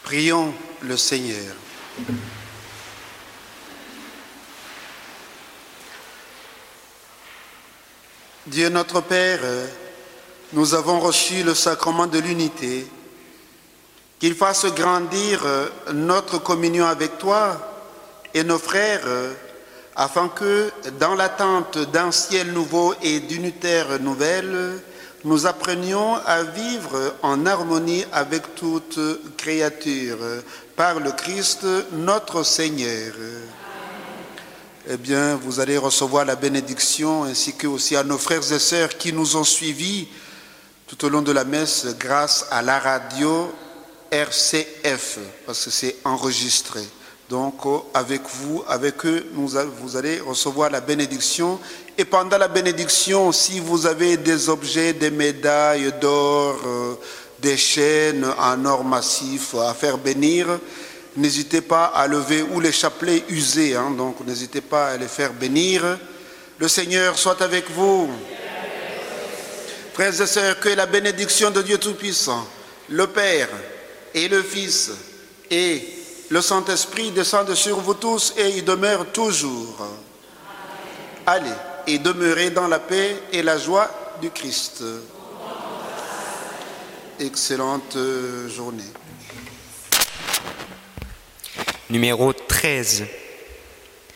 Prions le Seigneur. Dieu notre Père, nous avons reçu le sacrement de l'unité. Qu'il fasse grandir notre communion avec toi et nos frères, afin que, dans l'attente d'un ciel nouveau et d'une terre nouvelle, nous apprenions à vivre en harmonie avec toute créature, par le Christ notre Seigneur. Eh bien, vous allez recevoir la bénédiction, ainsi que aussi à nos frères et sœurs qui nous ont suivis tout au long de la messe grâce à la radio RCF, parce que c'est enregistré. Donc, avec vous, avec eux, vous allez recevoir la bénédiction. Et pendant la bénédiction, si vous avez des objets, des médailles d'or, des chaînes en or massif à faire bénir, n'hésitez pas à lever, ou les chapelets usés, donc n'hésitez pas à les faire bénir. Le Seigneur soit avec vous. Frères et sœurs, que la bénédiction de Dieu Tout-Puissant, le Père et le Fils et le Saint-Esprit descendent sur vous tous et y demeurent toujours. Allez, et demeurez dans la paix et la joie du Christ. Excellente journée. Numéro 13.